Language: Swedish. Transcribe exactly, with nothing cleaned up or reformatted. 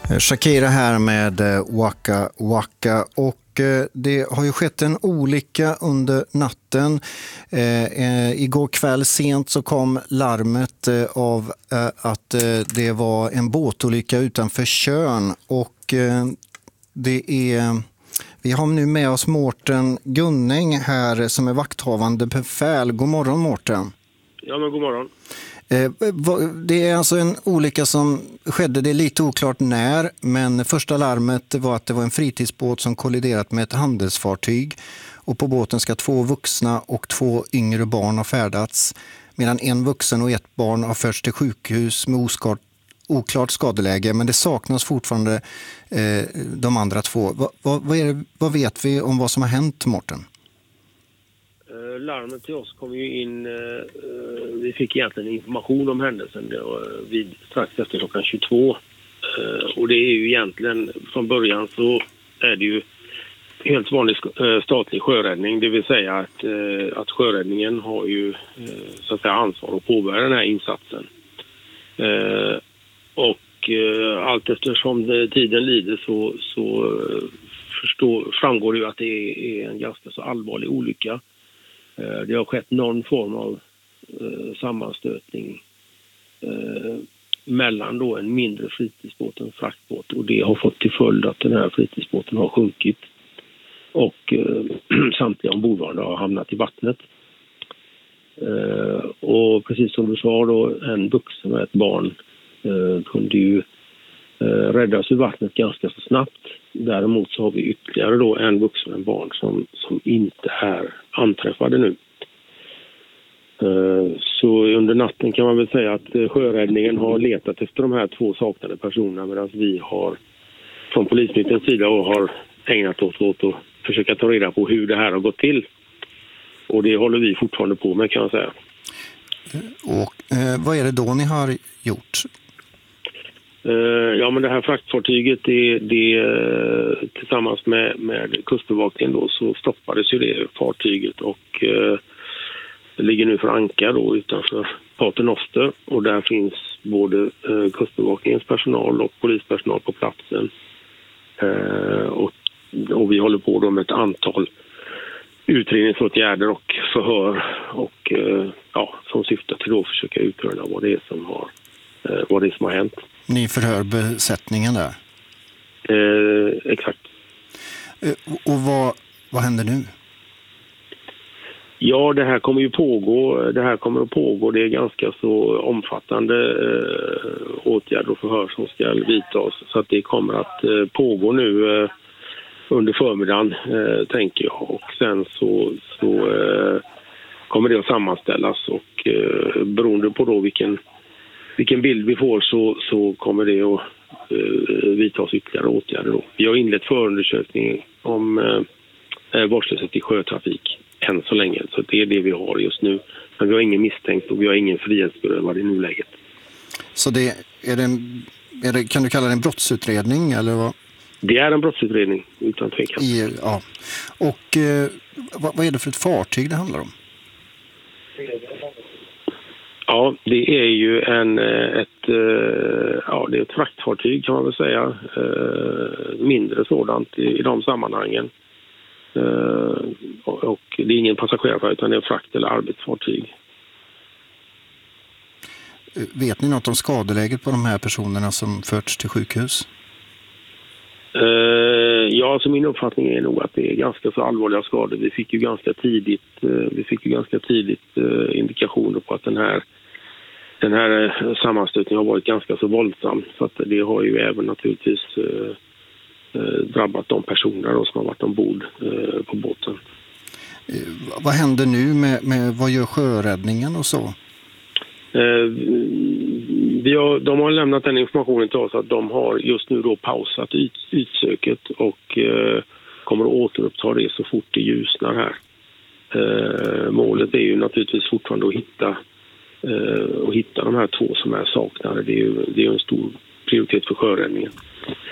Shakira här med Waka Waka, och det har ju skett en olycka under natten. Eh, igår kväll sent så kom larmet eh, av eh, att eh, det var en båtolycka utanför Tjörn, och eh, det är, vi har nu med oss Mårten Gunning här som är vakthavande befäl. God morgon Mårten. Ja, men god morgon. Det är alltså en olycka som skedde, det är lite oklart när, men första larmet var att det var en fritidsbåt som kolliderat med ett handelsfartyg, och på båten ska två vuxna och två yngre barn ha färdats, medan en vuxen och ett barn har förts till sjukhus med oskart, oklart skadeläge, men det saknas fortfarande eh, de andra två. Va, va, vad, är det, vad vet vi om vad som har hänt, Mårten? Larmet till oss kom ju in, vi fick egentligen information om händelsen vid, strax efter klockan tjugotvå, och det är ju egentligen, från början så är det ju helt vanlig statlig sjöräddning, det vill säga att, att sjöräddningen har ju så att säga ansvar att påbörja den här insatsen, och allt eftersom det, tiden lider så, så förstår, framgår det ju att det är en ganska så allvarlig olycka. Det har skett någon form av eh, sammanstötning eh, mellan då en mindre fritidsbåt och en fraktbåt, och det har fått till följd att den här fritidsbåten har sjunkit och eh, samtliga ombordvarande har hamnat i vattnet. Eh, och precis som du sa då, en vuxen och ett barn eh, kunde ju eh, räddas ur vattnet ganska så snabbt. Däremot så har vi ytterligare då en vuxen och en barn som, som inte är anträffade nu. Så under natten kan man väl säga att sjöräddningen har letat efter de här två saknade personerna, medan vi har från polismyndighetens sida och har ägnat oss åt att försöka ta reda på hur det här har gått till. Och det håller vi fortfarande på med, kan jag säga. Och eh, vad är det då ni har gjort? Ja, men det här fraktfartyget, det, det, tillsammans med, med kustbevakningen då, så stoppades ju det fartyget, och eh, det ligger nu för ankar då utanför Paternoster, och där finns både eh, kustbevakningens personal och polispersonal på platsen, eh, och, och vi håller på då med ett antal utredningsåtgärder och förhör, och eh, ja, som syftar till att försöka utröna vad det är som har, eh, vad det är som har hänt. Ni förhör besättningen där? Eh, exakt. Och vad, vad händer nu? Ja, det här kommer ju pågå. Det här kommer att pågå. Det är ganska så omfattande eh, åtgärder och förhör som ska vidtas. Så att det kommer att eh, pågå nu eh, under förmiddagen, eh, tänker jag. Och sen så, så eh, kommer det att sammanställas, och eh, beroende på då vilken Vilken bild vi får så, så kommer det att uh, vidtas ytterligare åtgärder. Då. Vi har inlett förundersökning om uh, vårdslöshet i sjötrafik än så länge. Så det är det vi har just nu. Men vi har ingen misstänkt och vi har ingen frihetsberövad i nuläget. Så det är en, är det, kan du kalla det en brottsutredning eller vad? Det är en brottsutredning, utan tvekan. I, ja. Och uh, vad, vad är det för ett fartyg det handlar om? Ja, det är ju en, ett, ja, det är ett fraktfartyg kan man väl säga, mindre sådant i, i de sammanhangen. Och det är ingen passagerarfartyg utan det är frakt- eller arbetsfartyg. Vet ni något om skadeläget på de här personerna som förts till sjukhus? Ja, så min uppfattning är nog att det är ganska så allvarliga skador. Vi fick ju ganska tidigt, vi fick ju ganska tidigt indikationer på att den här Den här sammanstötningen har varit ganska så våldsam, så att det har ju även naturligtvis eh, drabbat de personer då som har varit ombord eh, på båten. Vad händer nu med, med vad gör sjöräddningen och så? Eh, vi har, de har lämnat den informationen till oss att de har just nu då pausat ut, utsöket och eh, kommer att återuppta det så fort det ljusnar här. Eh, målet är ju naturligtvis fortfarande att hitta och hitta de här två som är saknade. Det är ju det är en stor prioritet för sjöräddningen.